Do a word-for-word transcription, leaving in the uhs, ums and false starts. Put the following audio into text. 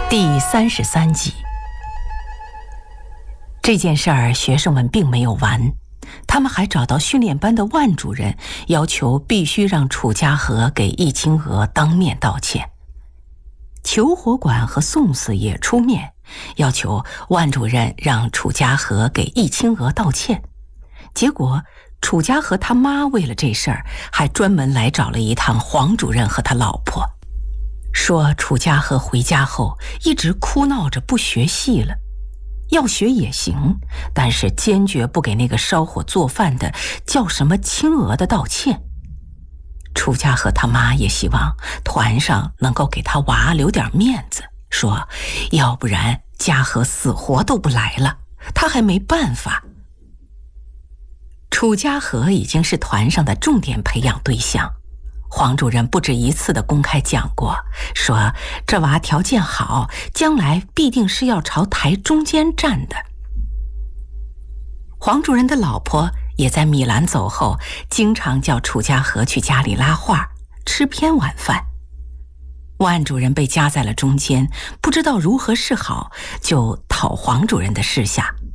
第三十三集。这件事儿学生们并没有完，他们还找到训练班的万主任，要求必须让楚家和给易清娥当面道歉。裘火馆和宋四也出面，要求万主任让楚家和给易清娥道歉。结果楚家和他妈为了这事儿，还专门来找了一趟黄主任和他老婆，说楚家和回家后一直哭闹着不学戏了，要学也行，但是坚决不给那个烧火做饭的叫什么清娥的道歉。楚家和他妈也希望团上能够给他娃留点面子，说要不然家和死活都不来了，他还没办法。楚家和已经是团上的重点培养对象，黄主任不止一次地公开讲过，说这娃条件好，将来必定是要朝台中间站的。黄主任的老婆也在米兰走后，经常叫楚家和去家里拉话，吃偏晚饭。万主任被夹在了中间，不知道如何是好，就讨黄主任的示下。